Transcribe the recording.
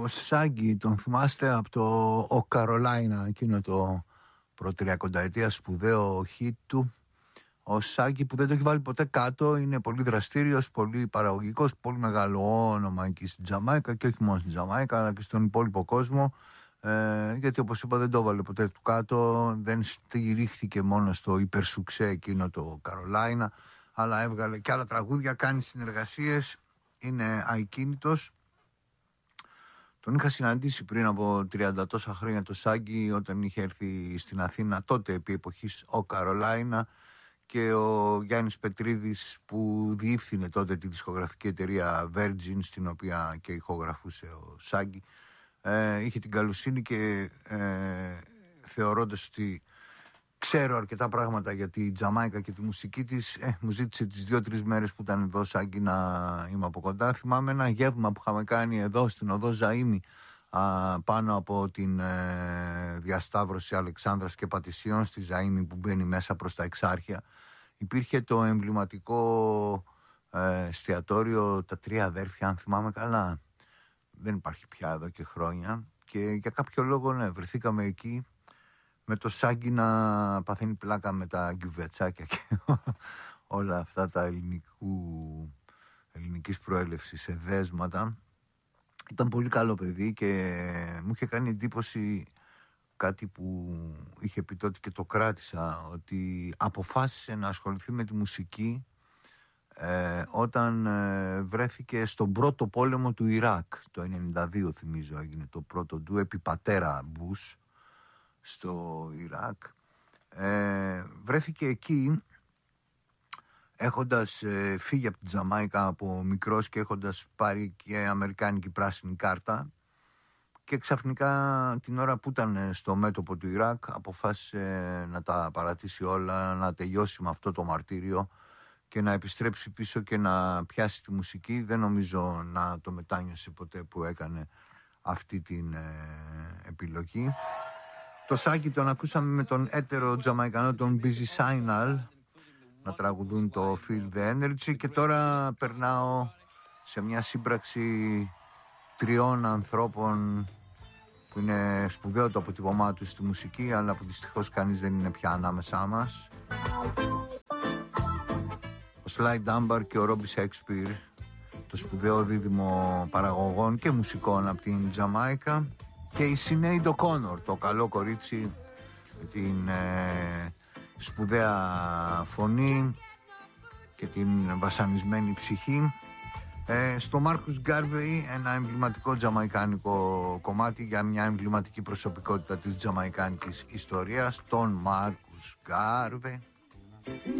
Ο Σάγκη, τον θυμάστε από το «Ο Καρολάινα», εκείνο το πρωτριακονταετία σπουδαίο hit του. Ο Σάγκη, που δεν το έχει βάλει ποτέ κάτω, είναι πολύ δραστήριος, πολύ παραγωγικός, πολύ μεγάλο όνομα εκεί στην Τζαμάικα, και όχι μόνο στην Τζαμάικα αλλά και στον υπόλοιπο κόσμο, γιατί όπως είπα δεν το έβαλε ποτέ του κάτω, δεν στηρίχθηκε μόνο στο υπερσουξέ εκείνο το «Καρολάινα», αλλά έβγαλε και άλλα τραγούδια, κάνει συνεργασίες, είναι ακίνητος. Τον είχα συναντήσει πριν από 30 τόσα χρόνια το Σάγκη, όταν είχε έρθει στην Αθήνα, τότε επί εποχής «Ο Καρολάινα», και ο Γιάννης Πετρίδης, που διεύθυνε τότε τη δισκογραφική εταιρεία Virgin, στην οποία και ηχογραφούσε ο Σάγκη, είχε την καλοσύνη και θεωρώντας ότι ξέρω αρκετά πράγματα για τη Τζαμάικα και τη μουσική της, μου ζήτησε τις 2-3 μέρες που ήταν εδώ Σάγκη να είμαι από κοντά. Θυμάμαι ένα γεύμα που είχαμε κάνει εδώ στην οδό Ζαΐμι, πάνω από την διασταύρωση Αλεξάνδρας και Πατησίων στη Ζαΐμι, που μπαίνει μέσα προς τα Εξάρχεια. Υπήρχε το εμβληματικό εστιατόριο «Τα Τρία Αδέρφια», αν θυμάμαι καλά. Δεν υπάρχει πια εδώ και χρόνια, και για κάποιο λόγο βρεθήκαμε εκεί με το Σάγκη να παθαίνει πλάκα με τα γκιουβετσάκια και όλα αυτά τα ελληνικής προέλευσης εδέσματα. Ήταν πολύ καλό παιδί και μου είχε κάνει εντύπωση κάτι που είχε πει τότε και το κράτησα, ότι αποφάσισε να ασχοληθεί με τη μουσική όταν βρέθηκε στον πρώτο πόλεμο του Ιράκ. Το 1992 θυμίζω έγινε το πρώτο του, επί πατέρα Μπούς, στο Ιράκ. Βρέθηκε εκεί έχοντας φύγει από την Τζαμάικα από μικρός και έχοντας πάρει και αμερικάνικη πράσινη κάρτα, και ξαφνικά την ώρα που ήταν στο μέτωπο του Ιράκ αποφάσισε να τα παρατήσει όλα, να τελειώσει με αυτό το μαρτύριο και να επιστρέψει πίσω και να πιάσει τη μουσική. Δεν νομίζω να το μετάνιωσε ποτέ που έκανε αυτή την επιλογή. Το Σάγκη τον ακούσαμε με τον έτερο Τζαμαϊκανό, τον Busy Signal, να τραγουδούν το Feel the Energy, και τώρα περνάω σε μια σύμπραξη 3 ανθρώπων που είναι σπουδαίο το αποτύπωμά τους στη μουσική, αλλά που δυστυχώς κανείς δεν είναι πια ανάμεσά μας. Ο Sly Dunbar και ο Robbie Shakespeare, το σπουδαίο δίδυμο παραγωγών και μουσικών από την Τζαμάικα, και η Sinead O'Connor, το καλό κορίτσι με την σπουδαία φωνή και την βασανισμένη ψυχή. Στο Marcus Garvey, ένα εμβληματικό τζαμαϊκάνικο κομμάτι για μια εμβληματική προσωπικότητα της τζαμαϊκάνικης ιστορίας, τον Marcus Garvey.